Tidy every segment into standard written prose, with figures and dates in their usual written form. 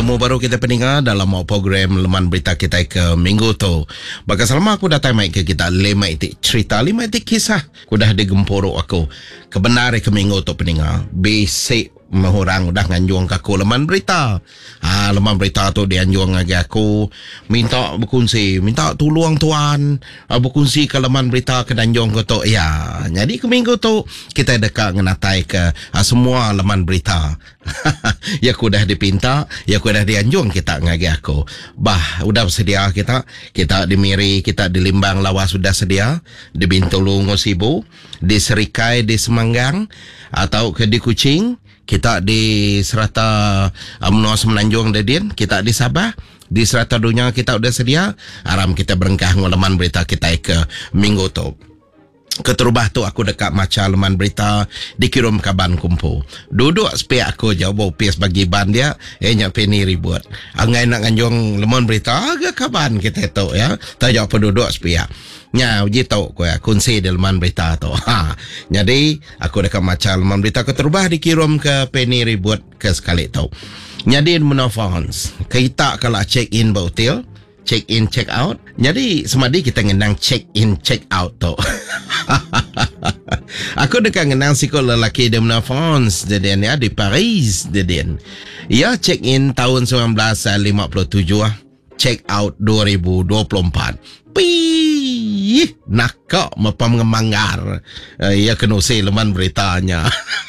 Bertemu baru kita pendengar dalam program Leman Berita kita ke minggu tu. Bagi selama aku datang mai ke kita 5 itik cerita, 5 itik kisah. Aku dah digempuruk aku. Kebenar ke minggu tu pendengar. Basic orang dah nganjung ke aku Leman Berita. Leman Berita tu dia anjung lagi aku. Minta berkongsi, minta tolong tuan. Berkongsi ke Leman Berita ke danjung ke tu. Ya, jadi ke minggu tu kita dekat ngenatai ke semua Leman Berita. Ya aku dah dipinta, ya aku dah dianjung kita ngagi aku. Udah sedia kita di Miri, kita di Limbang lawas sudah sedia, di Bintulu Ngosibu, di Serikai di Semanggang atau ke di Kuching, kita di Serata Menua Semenanjung Dedin, kita di Sabah, di Serata Dunia kita udah sedia. Aram kita berengkah ngulaman berita kita ke minggu tu. Keterubah tu aku dekat maca Leman Berita dikirim ke ban kumpu. Duduk sepiak aku jawab pias bagi ban dia. Nyak penny ribut. Angai nak nganjung Leman Berita agak ke ban kita tu ya. Tak jawab penduduk sepiak. Nya uji tau ko ya kunci di Leman Berita tu. Jadi aku dekat maca Leman Berita keterubah dikirim ke penny ribut ke sekali tu. Jadi menafans. Kita kalau check in hotel, check in check out. Jadi semadi kita ngenang check in check out tu. Aku dekat ngenang si lelaki di Menafons jadian ya di Paris jadian. Ya check in tahun 1957, check out 2024. Pih, nakak mapam ngemanggar. Ya kenusi Leman Beritanya.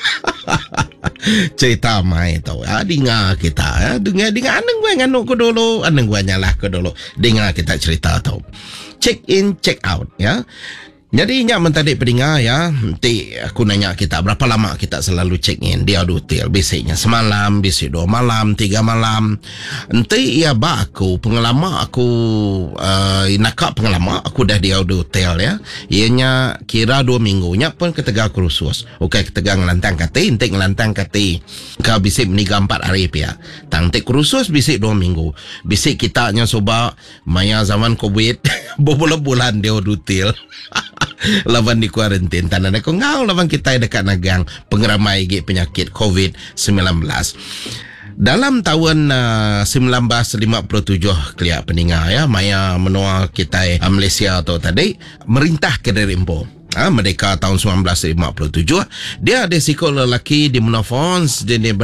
Cerita mai tau. Dengar kita. Dengar aneng gue nganuk ko dulu. Aneng gue nyalah ko dulu. Dengar kita cerita tau. Check in, check out ya. Jadi nyak mentadi pendengar ya. Nanti aku nanya kita berapa lama kita selalu check in di hotel. Biasanya semalam, biasanya 2 malam, 3 malam. Nanti ya aku pengalaman aku nakak pengalaman aku dah di hotel ya. Ianya kira 2 minggu. Nyak pun ketega kursus. Okey ketega ngelantang kati, entek ngelantang kati. Ka bisik meniga 4 hari ya. Tangtek kursus bisik 2 minggu. Bisik kita nya soba maya zaman Covid berbulan-bulan di hotel. Lawan di kuarantin tanah ko ngau lawan kita dekat nagang pengeramai penyakit COVID-19. Dalam tahun 1957 keliak pendengar ya maya menua kita Malaysia tu tadi merintah ke Rimpo. Merdeka tahun 1957 dia ada sikol lelaki di Menafons dia